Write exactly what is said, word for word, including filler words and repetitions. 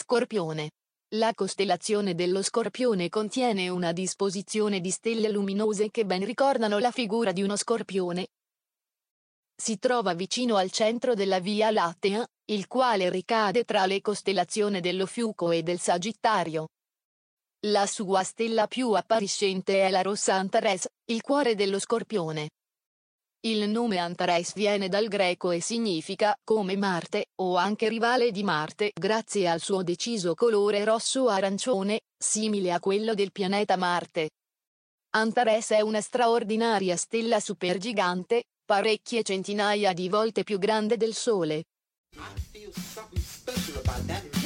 Scorpione. La costellazione dello Scorpione contiene una disposizione di stelle luminose che ben ricordano la figura di uno scorpione. Si trova vicino al centro della Via Lattea, il quale ricade tra le costellazioni dello Fiuco e del Sagittario. La sua stella più appariscente è la rossa Antares, il cuore dello Scorpione. Il nome Antares viene dal greco e significa come Marte, o anche rivale di Marte, grazie al suo deciso colore rosso-arancione, simile a quello del pianeta Marte. Antares è una straordinaria stella supergigante, parecchie centinaia di volte più grande del Sole. I feel something special about that.